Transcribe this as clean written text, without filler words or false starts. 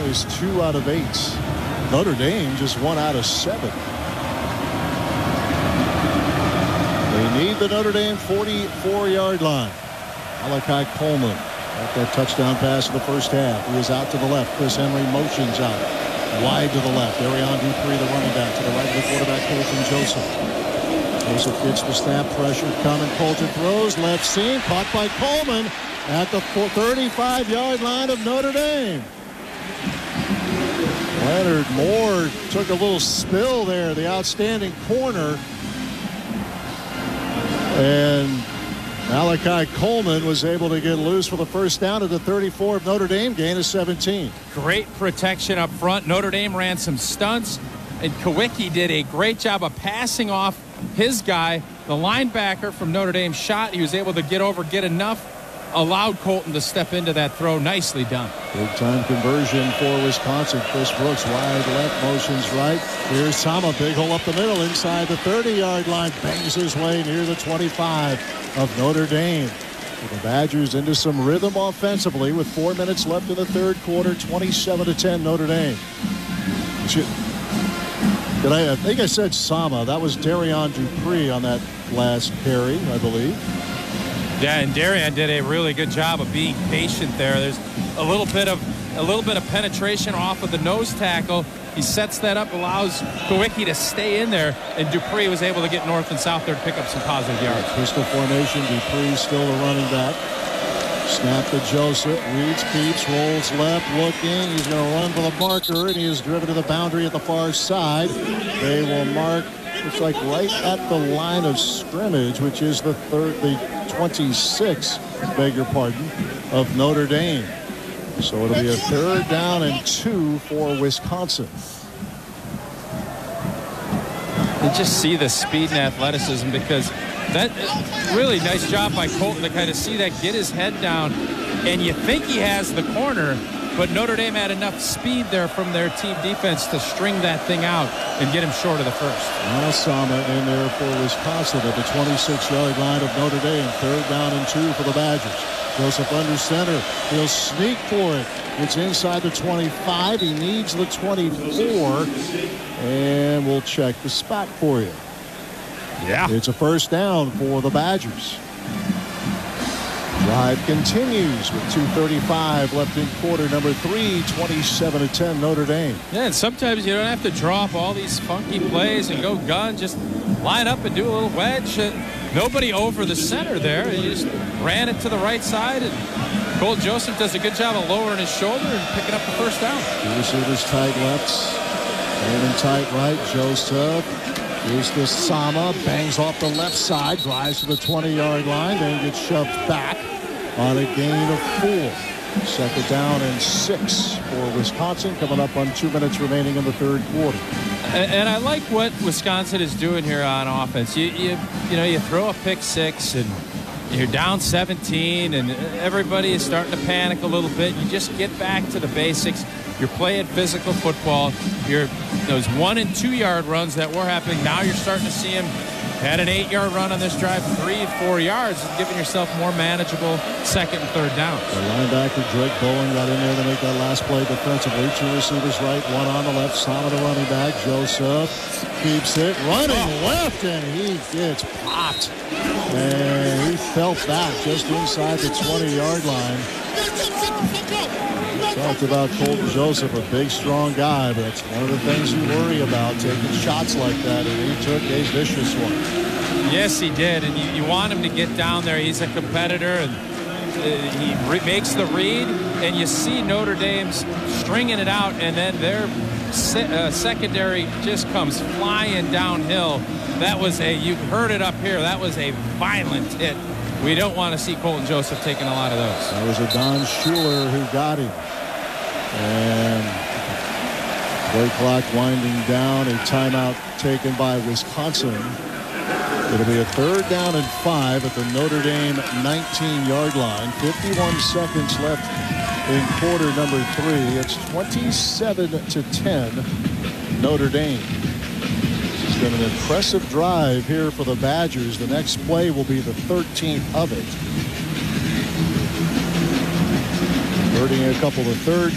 is 2 out of 8. Notre Dame just 1 out of 7. They need the Notre Dame 44-yard line. Malachi Coleman got that touchdown pass in the first half. He is out to the left. Chris Henry motions out wide to the left. Arion Dupree, the running back, to the right of the quarterback, Colton Joseph. Joseph gets the snap, pressure coming. Colton throws, left seam, caught by Coleman at the 35-yard line of Notre Dame. Leonard Moore took a little spill there, the outstanding corner. And Malachi Coleman was able to get loose for the first down at the 34 of Notre Dame, gain of 17. Great protection up front. Notre Dame ran some stunts, and Kawicki did a great job of passing off his guy. The linebacker from Notre Dame shot. He was able to get over, get enough, allowed Colton to step into that throw. Nicely done. Big time conversion for Wisconsin. Chris Brooks wide left, motions right. Here's Sama, big hole up the middle inside the 30-yard line. Bangs his way near the 25 of Notre Dame. The Badgers into some rhythm offensively with 4 minutes left in the third quarter. 27-10 Notre Dame. I think I said Sama. That was Darion Dupree on that last carry, I believe. Yeah, and Darian did a really good job of being patient there. There's a little bit of penetration off of the nose tackle. He sets that up, allows Kawicki to stay in there, and Dupree was able to get north and south there to pick up some positive yards. Pistol formation. Dupree still the running back. Snap to Joseph. Reads, keeps, rolls left, looking. He's going to run for the marker, and he is driven to the boundary at the far side. They will mark, looks like right at the line of scrimmage, which is the 26, beg your pardon, of Notre Dame. So it'll be a 3rd down and 2 for Wisconsin. You just see the speed and athleticism, because that really nice job by Colton to kind of see that, get his head down, and you think he has the corner, but Notre Dame had enough speed there from their team defense to string that thing out and get him short of the first. Now Sama in there for Wisconsin at the 26-yard line of Notre Dame. 3rd down and 2 for the Badgers. Joseph under center. He'll sneak for it. It's inside the 25. He needs the 24. And we'll check the spot for you. Yeah. It's a first down for the Badgers. Drive continues with 2:35 left in quarter number 3. 27-10 Notre Dame. Yeah, and sometimes you don't have to draw up all these funky plays and go gun. Just line up and do a little wedge. Nobody over the center there. He just ran it to the right side, and Colton Joseph does a good job of lowering his shoulder and picking up the first down. Two receivers tight lefts. Aiming tight right. Joseph. Here's the Sama. Bangs off the left side. Drives to the 20-yard line. Then gets shoved back on a gain of 4. 2nd down and 6 for Wisconsin, coming up on 2 minutes remaining in the third quarter. And I like what Wisconsin is doing here on offense. You throw a pick 6 and you're down 17 and everybody is starting to panic a little bit. You just get back to the basics. You're playing physical football. Those 1 and 2 yard runs that were happening, now you're starting to see him. Had an 8-yard run on this drive, 3-4 yards, giving yourself more manageable 2nd and 3rd downs. The linebacker, Drake Bowen, got in there to make that last play defensively. 2 receivers right, 1 on the left. Sama, the running back. Joseph keeps it running left, and he gets popped. And he felt that just inside the 20-yard line. Talked about Colton Joseph, a big, strong guy, but it's one of the things you worry about, taking shots like that, and he took a vicious one. Yes, he did, and you want him to get down there. He's a competitor, and he makes the read, and you see Notre Dame's stringing it out, and then their secondary just comes flying downhill. That was you heard it up here, that was a violent hit. We don't want to see Colton Joseph taking a lot of those. That was a Don Schuler who got him. And play clock winding down. A timeout taken by Wisconsin. It'll be a 3rd down and 5 at the Notre Dame 19-yard line. 51 seconds left in quarter number 3. It's 27-10 Notre Dame. This has been an impressive drive here for the Badgers. The next play will be the 13th of it. Converting a couple of 3rd